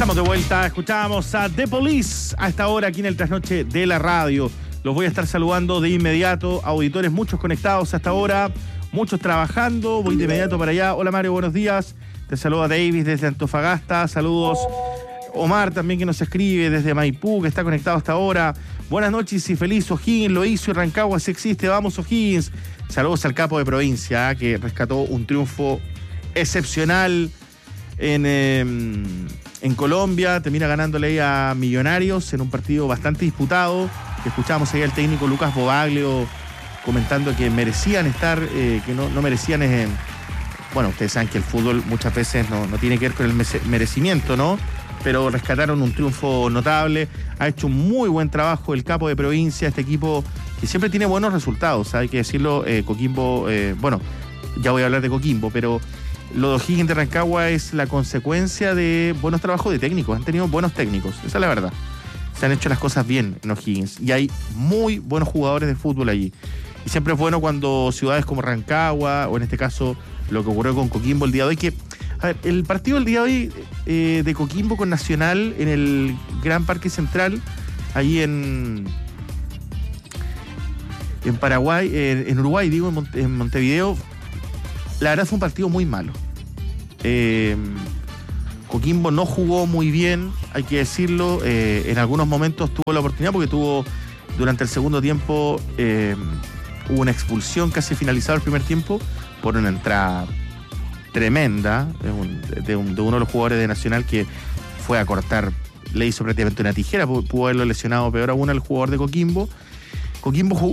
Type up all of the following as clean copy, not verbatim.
Estamos de vuelta, escuchábamos a The Police a esta hora aquí en el Trasnoche de la Radio. Los voy a estar saludando de inmediato, auditores, muchos conectados hasta ahora, muchos trabajando, voy de inmediato para allá. Hola Mario, buenos días, te saluda Davis desde Antofagasta, saludos Omar también que nos escribe desde Maipú, que está conectado hasta ahora. Buenas noches y feliz O'Higgins, lo hizo y Rancagua si existe, vamos O'Higgins. Saludos al capo de provincia que rescató un triunfo excepcional en Colombia, termina ganándole ahí a Millonarios en un partido bastante disputado. Escuchábamos ahí al técnico Lucas Bobaglio comentando que merecían estar, que no merecían. Bueno, ustedes saben que el fútbol muchas veces no tiene que ver con el merecimiento, ¿no? Pero rescataron un triunfo notable. Ha hecho un muy buen trabajo el capo de provincia, este equipo que siempre tiene buenos resultados, hay que decirlo. Coquimbo, bueno, ya voy a hablar de Coquimbo, pero lo de O'Higgins de Rancagua es la consecuencia de buenos trabajos de técnicos. Han tenido buenos técnicos, esa es la verdad. Se han hecho las cosas bien en O'Higgins y hay muy buenos jugadores de fútbol allí. Y siempre es bueno cuando ciudades como Rancagua, o en este caso lo que ocurrió con Coquimbo el día de hoy, que, a ver, el partido del día de hoy de Coquimbo con Nacional en el Gran Parque Central, ahí en Paraguay, en Uruguay, digo, en Montevideo, la verdad fue un partido muy malo. Coquimbo no jugó muy bien, hay que decirlo. En algunos momentos tuvo la oportunidad porque durante el segundo tiempo hubo una expulsión casi finalizado el primer tiempo por una entrada tremenda de uno de los jugadores de Nacional que fue a cortar, le hizo prácticamente una tijera, pudo haberlo lesionado peor aún al jugador de Coquimbo. Coquimbo jugó.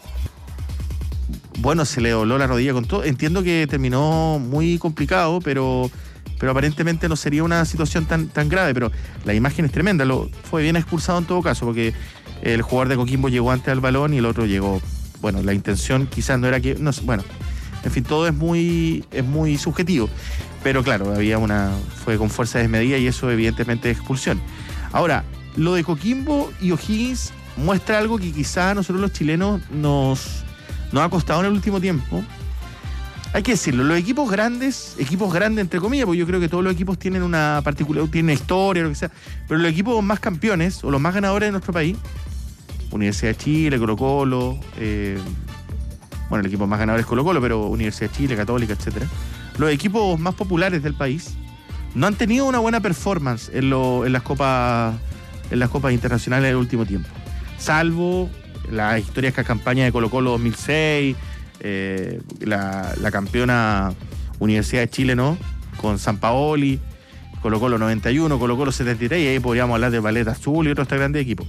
Bueno, se le dobló la rodilla con todo. Entiendo que terminó muy complicado, pero aparentemente no sería una situación tan grave. Pero la imagen es tremenda. Fue bien expulsado en todo caso, porque el jugador de Coquimbo llegó antes al balón y el otro llegó. Bueno, la intención quizás no era que. No, bueno, en fin, todo es muy subjetivo. Pero claro, fue con fuerza desmedida y eso evidentemente es expulsión. Ahora, lo de Coquimbo y O'Higgins muestra algo que quizás a nosotros los chilenos nos ha costado en el último tiempo. Hay que decirlo, los equipos grandes entre comillas, porque yo creo que todos los equipos tienen una historia, lo que sea, pero los equipos más campeones o los más ganadores de nuestro país, Universidad de Chile, Colo-Colo, bueno, el equipo más ganador es Colo-Colo, pero Universidad de Chile, Católica, etcétera. Los equipos más populares del país no han tenido una buena performance en las copas internacionales del último tiempo, salvo la histórica campaña de Colo-Colo 2006, la campeona Universidad de Chile, ¿no? Con Sampaoli, Colo-Colo 91, Colo-Colo 73, y ahí podríamos hablar de Paleta Azul y otros grandes equipos.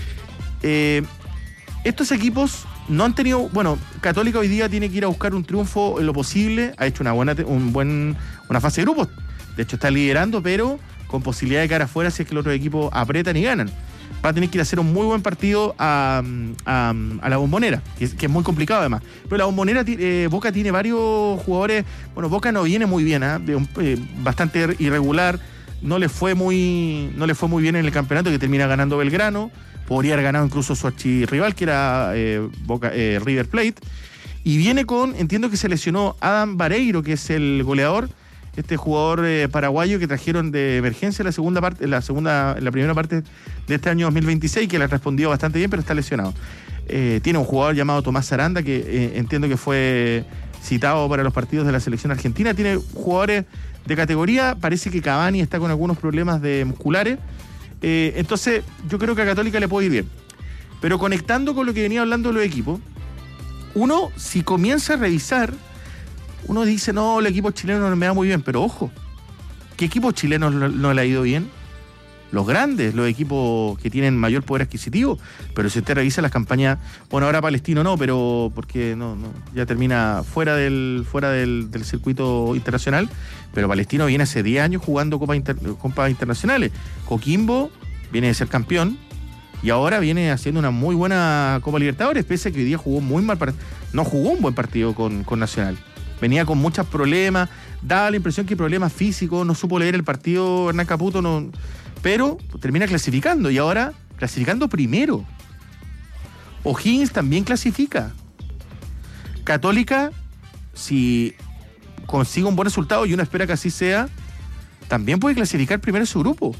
Estos equipos no han tenido. Bueno, Católica hoy día tiene que ir a buscar un triunfo en lo posible. Ha hecho una fase de grupos. De hecho, está liderando, pero con posibilidad de cara afuera si es que los otros equipos apretan y ganan. Va a tener que ir a hacer un muy buen partido a la Bombonera, que es muy complicado además. Pero la Bombonera, Boca tiene varios jugadores. Bueno, Boca no viene muy bien, bastante irregular. No le fue muy bien en el campeonato, que termina ganando Belgrano. Podría haber ganado incluso su archirrival, que era River Plate. Y viene entiendo que se lesionó Adam Vareiro, que es el goleador, este jugador paraguayo que trajeron de emergencia en la primera parte de este año 2026, que le ha respondido bastante bien, pero está lesionado. Tiene un jugador llamado Tomás Aranda, que entiendo que fue citado para los partidos de la selección argentina. Tiene jugadores de categoría, parece que Cavani está con algunos problemas musculares. Entonces yo creo que a Católica le puede ir bien. Pero conectando con lo que venía hablando de los equipos, uno, si comienza a revisar, uno dice, no, el equipo chileno no me va muy bien, pero ojo, ¿qué equipos chilenos no le ha ido bien? Los grandes, los equipos que tienen mayor poder adquisitivo. Pero si usted revisa las campañas, bueno, ahora Palestino no, pero porque no ya termina fuera del circuito internacional, pero Palestino viene hace 10 años jugando copas internacionales. Coquimbo viene de ser campeón y ahora viene haciendo una muy buena Copa Libertadores, pese a que hoy día jugó muy mal, no jugó un buen partido con Nacional. Venía con muchos problemas, daba la impresión que problemas físicos, no supo leer el partido Hernán Caputo, pero termina clasificando y ahora clasificando primero. O'Higgins también clasifica. Católica, si consigue un buen resultado y uno espera que así sea, también puede clasificar primero en su grupo.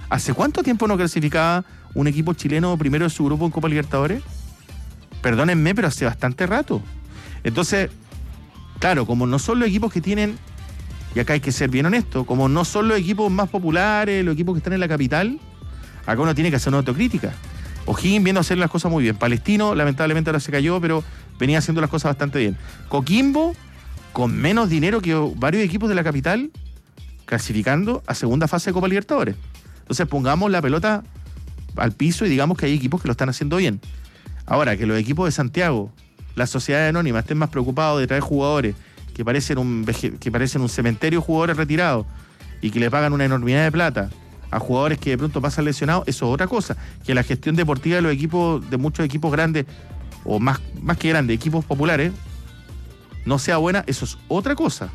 ¿Hace cuánto tiempo no clasificaba un equipo chileno primero de su grupo en Copa Libertadores? Perdónenme, pero hace bastante rato. Entonces, claro, como no son los equipos que tienen, y acá hay que ser bien honesto, como no son los equipos más populares, los equipos que están en la capital, acá uno tiene que hacer una autocrítica. O'Higgins viendo hacer las cosas muy bien. Palestino, lamentablemente ahora se cayó, pero venía haciendo las cosas bastante bien. Coquimbo, con menos dinero que varios equipos de la capital, clasificando a segunda fase de Copa Libertadores. Entonces pongamos la pelota al piso y digamos que hay equipos que lo están haciendo bien. Ahora, que los equipos de Santiago, las sociedades anónimas, estén más preocupados de traer jugadores que parecen un cementerio de jugadores retirados y que le pagan una enormidad de plata a jugadores que de pronto pasan lesionados, eso es otra cosa. Que la gestión deportiva de los equipos, de muchos equipos grandes, o más que grandes, equipos populares, no sea buena, eso es otra cosa.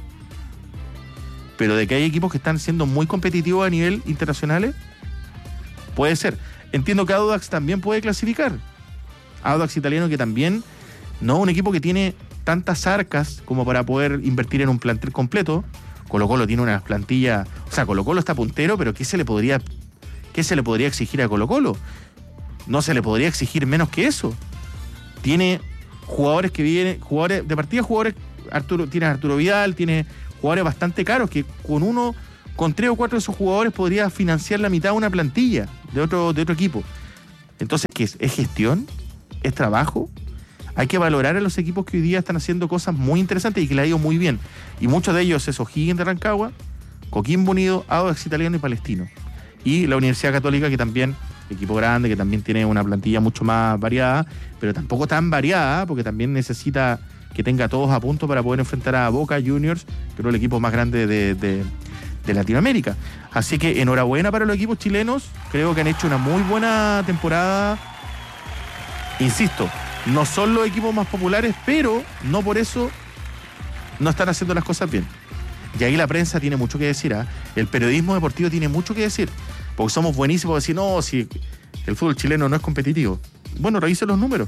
Pero de que hay equipos que están siendo muy competitivos a nivel internacional, puede ser. Entiendo que Audax también puede clasificar. Audax italiano, que también no es un equipo que tiene tantas arcas como para poder invertir en un plantel completo. Colo-Colo tiene una plantilla, o sea, Colo-Colo está puntero, pero ¿qué se le podría exigir a Colo-Colo? No se le podría exigir menos que eso. Tiene jugadores que vienen, jugadores de partida, tiene Arturo Vidal, tiene jugadores bastante caros que con 3 o 4 de esos jugadores podría financiar la mitad de una plantilla de otro equipo. Entonces, ¿qué es? ¿Es gestión? ¿Es trabajo? Hay que valorar a los equipos que hoy día están haciendo cosas muy interesantes y que le ha ido muy bien. Y muchos de ellos es O'Higgins de Rancagua, Coquimbo Unido, Audax Italiano y Palestino. Y la Universidad Católica, que también, equipo grande, que también tiene una plantilla mucho más variada, pero tampoco tan variada, porque también necesita que tenga todos a punto para poder enfrentar a Boca Juniors, que es el equipo más grande de Latinoamérica. Así que enhorabuena para los equipos chilenos, creo que han hecho una muy buena temporada. Insisto, no son los equipos más populares, pero no por eso no están haciendo las cosas bien. Y ahí la prensa tiene mucho que decir, ¿eh? El periodismo deportivo tiene mucho que decir, porque somos buenísimos para decir, no, si el fútbol chileno no es competitivo. Bueno, revise los números.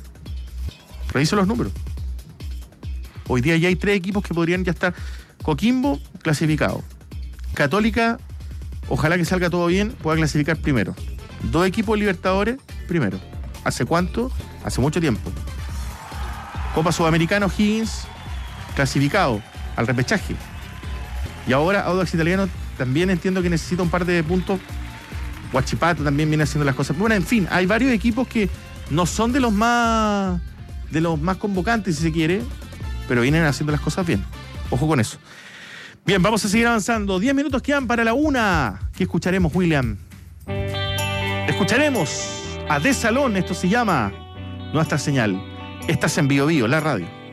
Hoy día ya hay 3 equipos que podrían ya estar. Coquimbo, clasificado. Católica, ojalá que salga todo bien, pueda clasificar primero. 2 equipos Libertadores, primero. ¿Hace cuánto? Hace mucho tiempo. Copa Sudamericana, O'Higgins, clasificado al repechaje. Y ahora Audax Italiano también entiendo que necesita un par de puntos. Huachipato también viene haciendo las cosas. Bueno, en fin, hay varios equipos que no son de los más convocantes, si se quiere, pero vienen haciendo las cosas bien. Ojo con eso. Bien, vamos a seguir avanzando. 10 minutos quedan para la 1. ¿Qué escucharemos, William? Escucharemos a De Salón, esto se llama Nuestra Señal. Estás en Bio Bio, la radio.